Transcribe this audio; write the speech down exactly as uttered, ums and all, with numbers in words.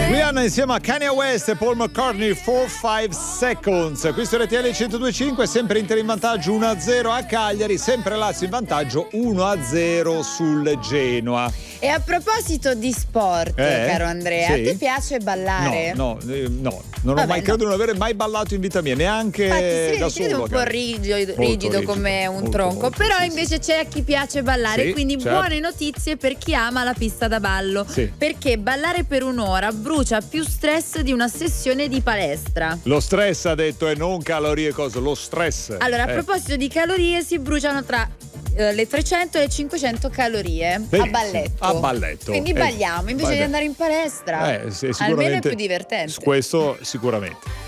Rihanna insieme a Kanye West e Paul McCartney, four five seconds. Questo è R T L centodue e cinque, sempre Inter in vantaggio uno a zero a Cagliari, sempre Lazio in vantaggio uno a zero sul Genoa. E a proposito di sport, Eh? caro Andrea, Sì? ti piace ballare? No, no, eh, no, non Vabbè, ho mai, no. credo di non aver mai ballato in vita mia, neanche Infatti, sì, da ti vedi solo. un po' cara. rigido, Molto rigido rigido, come un molto, tronco. molto, Però sì, invece c'è a chi piace ballare, Sì, quindi certo. buone notizie per chi ama la pista da ballo. Sì. Perché ballare per un'ora brucia più stress di una sessione di palestra. Lo stress, ha detto, e non calorie, cosa? Lo stress. Allora, a Eh. proposito di calorie, si bruciano tra eh, le trecento e le cinquecento calorie a Benissimo. balletto. A balletto. Quindi Eh, balliamo invece vai di bene. andare in palestra. Eh, sì, Almeno è sicuramente. più divertente. Questo sicuramente.